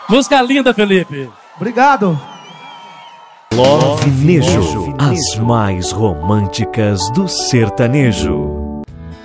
Música linda, Felipe. Obrigado. Love Nejo, as mais românticas do sertanejo.